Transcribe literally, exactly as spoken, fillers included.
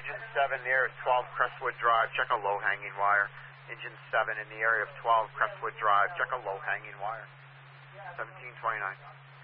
Engine seven, the area of twelve Crestwood Drive, check a low-hanging wire. Engine seven in the area of twelve Crestwood Drive, check a low-hanging wire. seventeen twenty-nine.